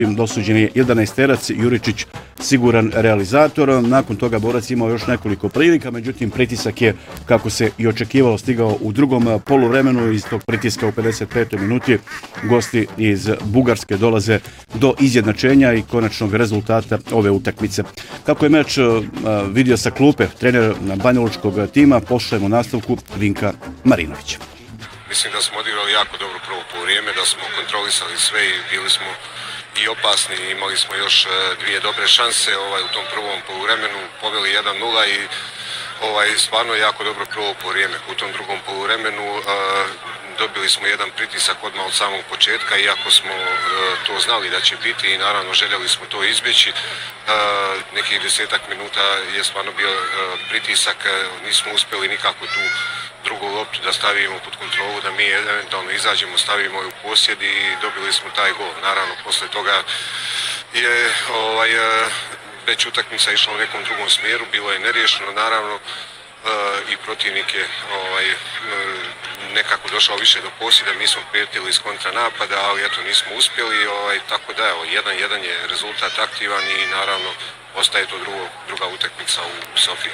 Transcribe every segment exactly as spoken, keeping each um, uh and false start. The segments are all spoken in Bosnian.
dosuđen je jedanaesterac, Juričić siguran realizator. Nakon toga borac imao još nekoliko prilika, međutim pritisak je, kako se i očekivalo, stigao u drugom poluvremenu. Iz tog pritiska u pedeset petoj minuti gosti iz Bugarske dolaze do izjednačenja i konačnog rezultata ove utakmice. Kako je meč vidio sa klupe trener banjalučkog tima, pošaljemo nastavku Vinka Marinovića. Mislim da smo odigrali jako dobro prvo poluvrijeme, da smo kontrolisali sve i bili smo i opasni, imali smo još dvije dobre šanse ovaj, u tom prvom poluvremenu, poveli jedan nula i ovaj, stvarno jako dobro prvo poluvrijeme. U tom drugom poluvremenu uh, dobili smo jedan pritisak odmah od samog početka, iako smo uh, to znali da će biti i naravno željeli smo to izbjeći. Uh, nekih desetak minuta je stvarno bio uh, pritisak, uh, nismo uspjeli nikako tu drugu loptu da stavimo pod kontrolu, da mi eventualno izađemo, stavimo ju u posjed i dobili smo taj gol. Naravno, posle toga je ovaj, već utakmica išla u nekom drugom smjeru, bilo je neriješeno, naravno, i protivnik je ovaj, nekako došao više do posjeda, mi smo prijetili iz kontranapada, ali eto nismo uspjeli, ovaj, tako da evo, jedan jedan je rezultat aktivan i naravno ostaje to drugo, druga utakmica u Sofiji.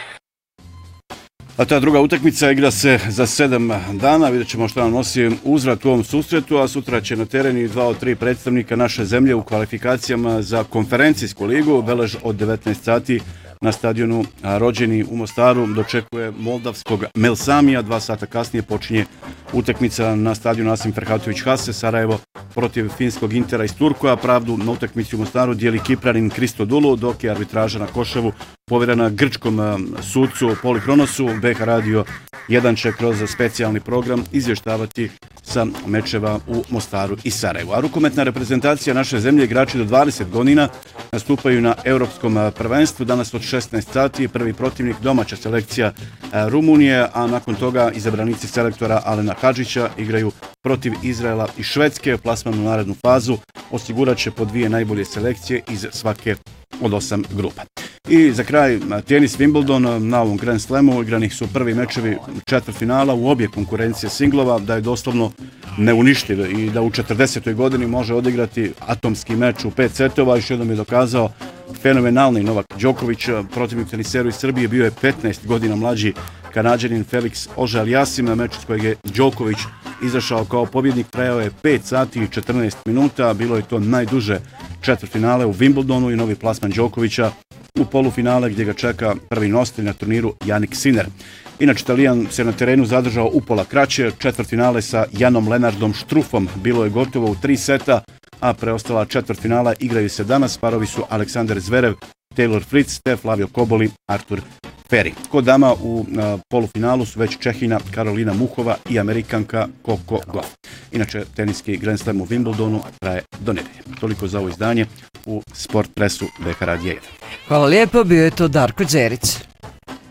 A ta druga utakmica igra se za sedam dana, vidjet ćemo što nam nosi uzvrat u ovom susretu, a sutra će na tereni dva od tri predstavnika naše zemlje u kvalifikacijama za konferencijsku ligu. Belež od devetnaest sati na stadionu Rođeni u Mostaru dočekuje moldavskog Melsamija. Dva sata kasnije počinje utakmica na stadionu Asim Ferhatović Hase, Sarajevo protiv finskog Intera iz Turkova. Pravdu na utakmici u Mostaru dijeli Kipranin Kristo Dulu, dok je arbitraža na Koševu povjerena grčkom sudcu Polikronosu. B H Radio jedan će kroz specijalni program izvještavati sa mečeva u Mostaru i Sarajevu. A rukometna reprezentacija naše zemlje, igrači do dvadeset godina, nastupaju na Europskom prvenstvu. Danas od šesnaest sati prvi protivnik domaća selekcija Rumunije, a nakon toga izabranici selektora Alena Hadžića igraju protiv Izraela i Švedske. Plasman u narednu fazu osigurat će po dvije najbolje selekcije iz svake od osam grupa. I za kraj tenis Wimbledon. Na ovom Grand Slamu igranih su prvi mečevi četvrtfinala u obje konkurencije singlova, da je doslovno neuništiv i da u četrdesetoj godini može odigrati atomski meč u pet setova. Još jednom je dokazao fenomenalni Novak Đoković. Protivnik teniseru iz Srbije bio je petnaest godina mlađi Kanađanin Felix Auger-Aliassime. Meč s kojeg je Đoković izašao kao pobjednik trajao je pet sati i četrnaest minuta. Bilo je to najduže četvrtfinale u Wimbledonu i novi plasman Đokovića u polufinale gdje ga čeka prvi nositelj na turniru Jannik Sinner. Inače, Italijan se na terenu zadržao upola kraće. Četvrtfinale sa Janom Lenardom Struffom bilo je gotovo u tri seta, a preostala četvrtfinala igraju se danas. Parovi su Aleksandar Zverev, Taylor Fritz te Flavio Koboli, Artur Ferry. Kod dama u a, polufinalu su već Čehina Karolina Muhova i Amerikanka Coco Gauff. Inače, teniski Grand Slam u Wimbledonu traje do nedelje. Toliko za ovo izdanje u Sport Pressu B H Radija jedan. Hvala lijepo, bio je to Darko Đerić.